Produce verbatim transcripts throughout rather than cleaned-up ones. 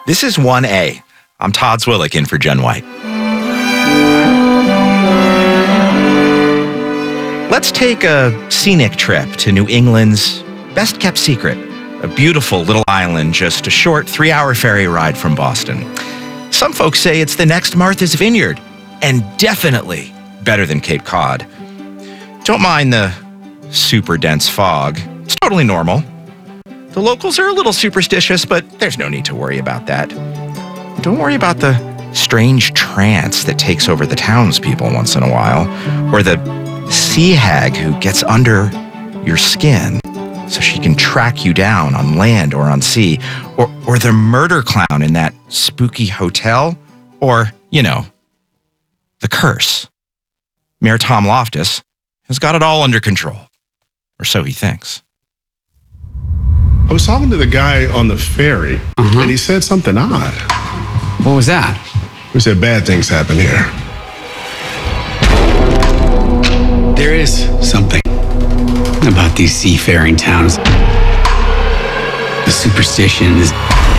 This is one A. I'm Todd Zwillick in for Jen White. Let's take a scenic trip to New England's best-kept secret, a beautiful little island just a short three-hour ferry ride from Boston. Some folks say it's the next Martha's Vineyard, and definitely better than Cape Cod. Don't mind the super dense fog. It's totally normal. The locals are a little superstitious, but there's no need to worry about that. Don't worry about the strange trance that takes over the townspeople once in a while, or the sea hag who gets under your skin so she can track you down on land or on sea, or, or the murder clown in that spooky hotel, or, you know, the curse. Mayor Tom Loftus has got it all under control, or so he thinks. I was talking to the guy on the ferry, uh-huh. and he said something odd. What was that? He said bad things happen here. There is something about these seafaring towns. The superstitions,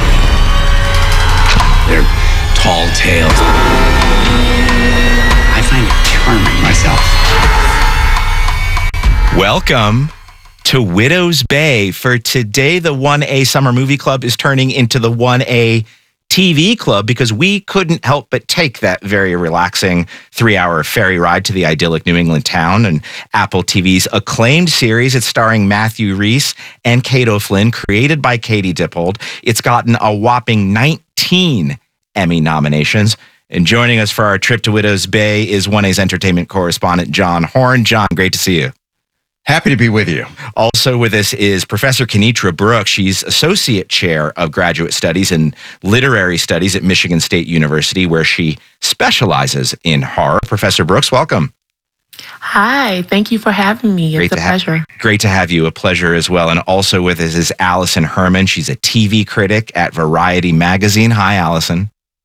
their tall tales. I find it charming myself. Welcome to Widow's Bay. For today, the one A Summer Movie Club is turning into the one A T V Club because we couldn't help but take that very relaxing three-hour ferry ride to the idyllic New England town and Apple T V's acclaimed series. It's starring Matthew Rhys and Kate O'Flynn, created by Katie Dippold. It's gotten a whopping nineteen Emmy nominations. And joining us for our trip to Widow's Bay is one A's entertainment correspondent, John Horn. John, great to see you. Happy to be with you. Also with us is Professor Kenitra Brooks. She's Associate Chair of Graduate Studies and Literary Studies at Michigan State University, where she specializes in horror. Professor Brooks, welcome. Hi, thank you for having me. It's great a ha- pleasure. Great to have you. A pleasure as well. And also with us is Allison Herman. She's a T V critic at Variety Magazine. Hi, Allison.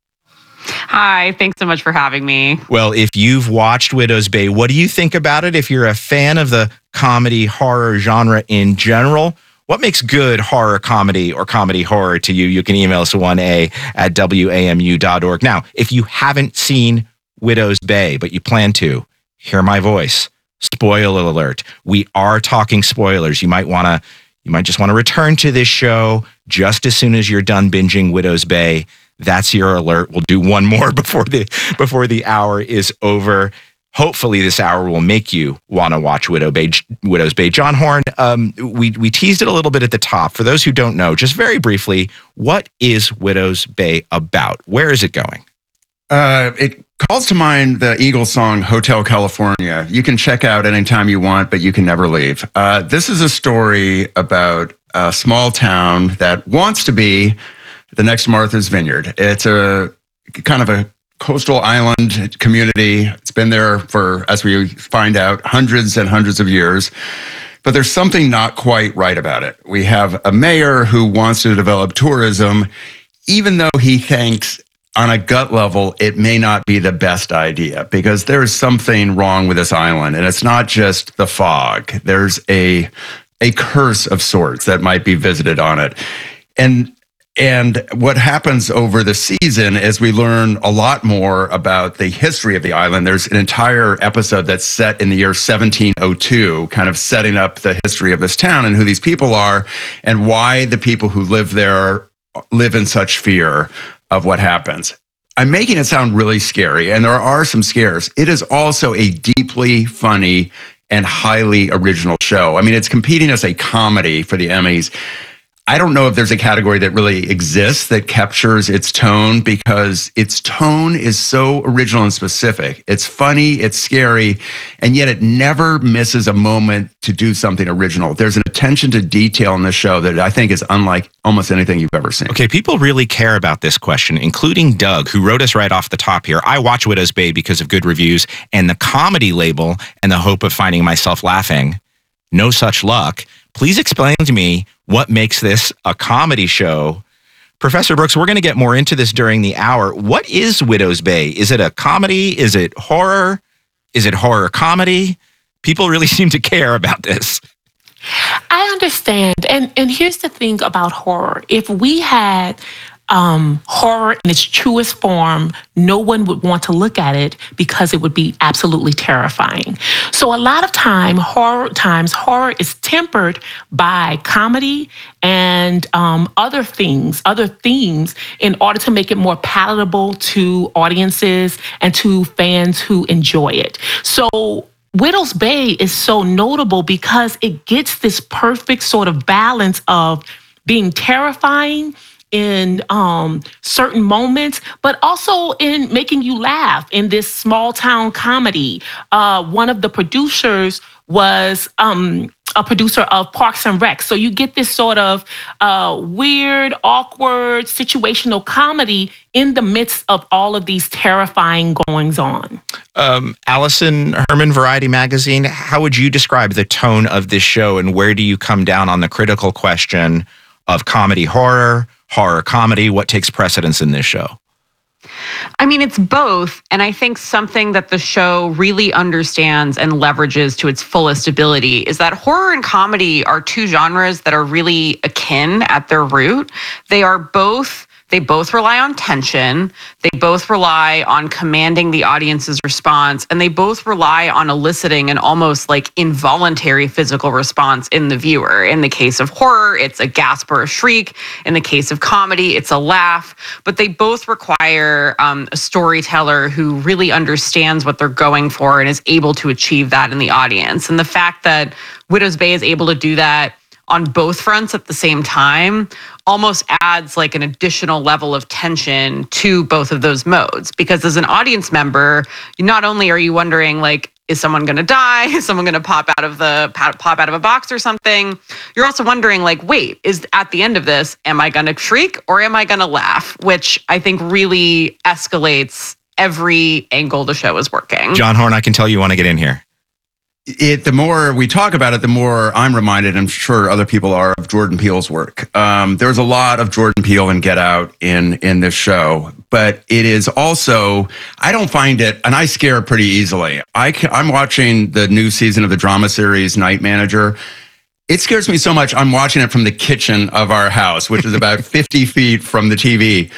Hi, thanks so much for having me. Well, if you've watched Widow's Bay, what do you think about it? If you're a fan of the comedy horror genre in general, what makes good horror comedy or comedy horror to you? You can email us one A at W A M U dot org. Now, if you haven't seen Widow's Bay, but you plan to, hear my voice. Spoiler alert. We are talking spoilers. You might want to, you might just want to return to this show just as soon as you're done binging Widow's Bay. That's your alert. We'll do one more before the before the hour is over. Hopefully, this hour will make you want to watch Widow Bay, Widow's Bay. John Horn, um, we we teased it a little bit at the top. For those who don't know, just very briefly, what is Widow's Bay about? Where is it going? Uh, it calls to mind the Eagles song "Hotel California." You can check out anytime you want, but you can never leave. Uh, this is a story about a small town that wants to be the next Martha's Vineyard. It's a kind of a coastal island community. It's been there for, as we find out, hundreds and hundreds of years. But there's something not quite right about it. We have a mayor who wants to develop tourism, even though he thinks on a gut level it may not be the best idea, because there is something wrong with this island. And it's not just the fog. There's a, a curse of sorts that might be visited on it. And And what happens over the season is we learn a lot more about the history of the island. There's an entire episode that's set in the year seventeen oh two, kind of setting up the history of this town and who these people are and why the people who live there live in such fear of what happens. I'm making it sound really scary, and there are some scares. It is also a deeply funny and highly original show. I mean, it's competing as a comedy for the Emmys. I don't know if there's a category that really exists that captures its tone, because its tone is so original and specific. It's funny, it's scary, and yet it never misses a moment to do something original. There's an attention to detail in the show that I think is unlike almost anything you've ever seen. Okay, people really care about this question, including Doug, who wrote us right off the top here. I watch Widow's Bay because of good reviews and the comedy label and the hope of finding myself laughing. No such luck. Please explain to me what makes this a comedy show. Professor Brooks, we're going to get more into this during the hour. What is Widow's Bay? Is it a comedy? Is it horror? Is it horror comedy? People really seem to care about this. I understand. And and here's the thing about horror. If we had um, horror in its truest form, no one would want to look at it because it would be absolutely terrifying. So a lot of time, horror times, horror is tempered by comedy and um, other things, other themes, in order to make it more palatable to audiences and to fans who enjoy it. So Widow's Bay is so notable because it gets this perfect sort of balance of being terrifying in um, certain moments, but also in making you laugh in this small town comedy. Uh, one of the producers was um, a producer of Parks and Rec. So you get this sort of uh, weird, awkward, situational comedy in the midst of all of these terrifying goings on. Um, Allison Herman, Variety Magazine, how would you describe the tone of this show, and where do you come down on the critical question of comedy horror, horror comedy? What takes precedence in this show? I mean, it's both. And I think something that the show really understands and leverages to its fullest ability is that horror and comedy are two genres that are really akin at their root. They are both They both rely on tension. They both rely on commanding the audience's response. And they both rely on eliciting an almost like involuntary physical response in the viewer. In the case of horror, it's a gasp or a shriek. In the case of comedy, it's a laugh. But they both require um, a storyteller who really understands what they're going for and is able to achieve that in the audience. And the fact that Widow's Bay is able to do that on both fronts at the same time almost adds like an additional level of tension to both of those modes. Because as an audience member, not only are you wondering, like, is someone going to die? Is someone going to pop out of the pop out of a box or something? You're also wondering, like, wait, is at the end of this, am I going to shriek or am I going to laugh? Which I think really escalates every angle the show is working. John Horn, I can tell you want to get in here. It, the more we talk about it, the more I'm reminded, I'm sure other people are, of Jordan Peele's work. Um, there's a lot of Jordan Peele and Get Out in, in this show, but it is also, I don't find it, and I scare pretty easily. I can, I'm watching the new season of the drama series Night Manager. It scares me so much, I'm watching it from the kitchen of our house, which is about fifty feet from the T V.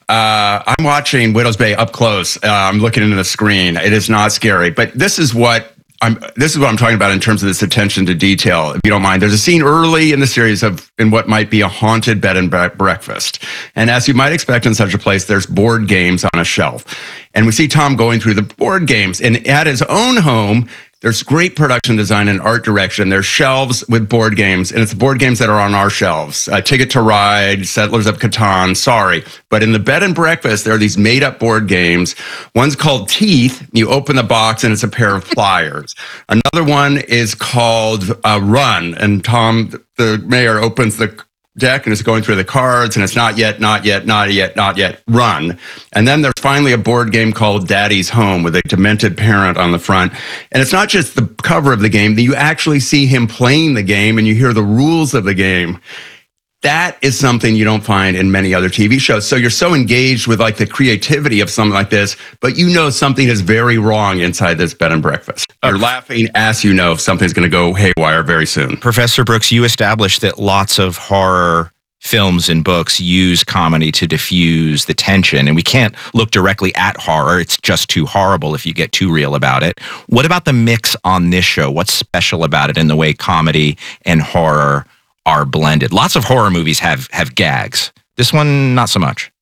Uh, I'm watching Widow's Bay up close. Uh, I'm looking into the screen. It is not scary, but this is what I'm, this is what I'm talking about in terms of this attention to detail, if you don't mind. There's a scene early in the series of in what might be a haunted bed and bre- breakfast. And as you might expect in such a place, there's board games on a shelf. And we see Tom going through the board games. And at his own home, there's great production design and art direction. There's shelves with board games, and it's the board games that are on our shelves. Uh, Ticket to Ride, Settlers of Catan, sorry. But in the bed and breakfast, there are these made-up board games. One's called Teeth. You open the box, and it's a pair of pliers. Another one is called uh, Run, and Tom, the mayor, opens the deck and is going through the cards, and it's not yet, not yet, not yet, not yet, run. And then there's finally a board game called Daddy's Home with a demented parent on the front. And it's not just the cover of the game, that you actually see him playing the game and you hear the rules of the game. That is something you don't find in many other T V shows. So you're so engaged with like the creativity of something like this, but you know something is very wrong inside this bed and breakfast. You're laughing as you know something's going to go haywire very soon. Professor Brooks, you established that lots of horror films and books use comedy to diffuse the tension, and we can't look directly at horror. It's just too horrible if you get too real about it. What about the mix on this show? What's special about it in the way comedy and horror are blended? Lots of horror movies have have gags. This one, not so much.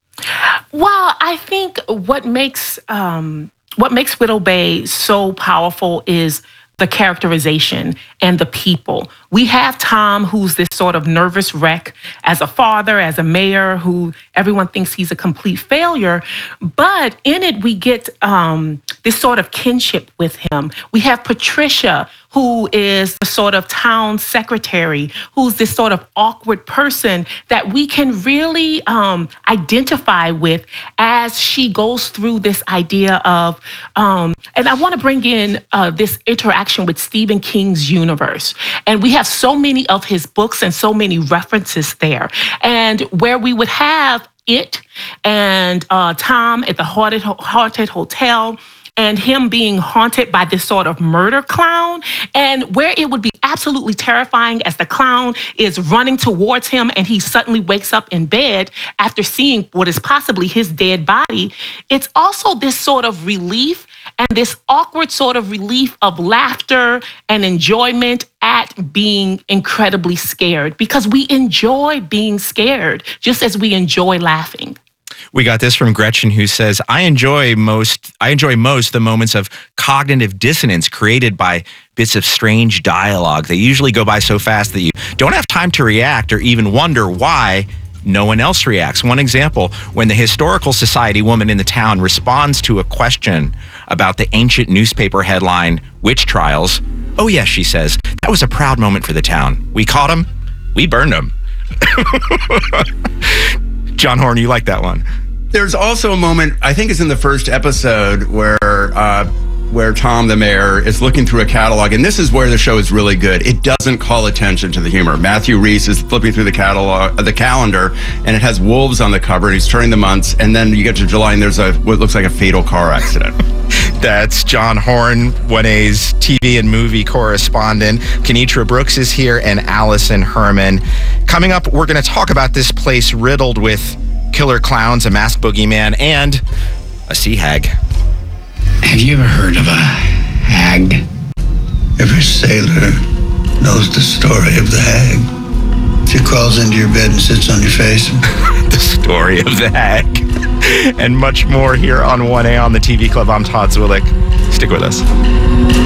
Well, I think what makes um, what makes Widow Bay so powerful is the characterization and the people. We have Tom, who's this sort of nervous wreck as a father, as a mayor, who everyone thinks he's a complete failure. But in it, we get um, this sort of kinship with him. We have Patricia, who is the sort of town secretary, who's this sort of awkward person that we can really um, identify with as she goes through this idea of, um, and I want to bring in uh, this interaction with Stephen King's universe. And we have so many of his books and so many references there. And where we would have It and uh, Tom at the haunted, haunted hotel, and him being haunted by this sort of murder clown, and where it would be absolutely terrifying as the clown is running towards him and he suddenly wakes up in bed after seeing what is possibly his dead body. It's also this sort of relief and this awkward sort of relief of laughter and enjoyment at being incredibly scared, because we enjoy being scared just as we enjoy laughing. We got this from Gretchen, who says, I enjoy most I enjoy most the moments of cognitive dissonance created by bits of strange dialogue. They usually go by so fast that you don't have time to react or even wonder why no one else reacts. One example, when the Historical Society woman in the town responds to a question about the ancient newspaper headline, Witch Trials. Oh yes, she says, that was a proud moment for the town. We caught him, we burned him. John Horn, you like that one? There's also a moment, I think it's in the first episode, where uh, where Tom the mayor is looking through a catalog, and this is where the show is really good. It doesn't call attention to the humor. Matthew Reese is flipping through the catalog, uh, the calendar, and it has wolves on the cover, and he's turning the months, and then you get to July, and there's a what looks like a fatal car accident. That's John Horn, one A's T V and movie correspondent. Kenitra Brooks is here, and Allison Herman. Coming up, we're going to talk about this place riddled with killer clowns, a masked boogeyman, and a sea hag. Have you ever heard of a hag? Every sailor knows the story of the hag. She crawls into your bed and sits on your face. The story of the hag. And much more here on one A on the T V Club. I'm Todd Zwillick. Stick with us.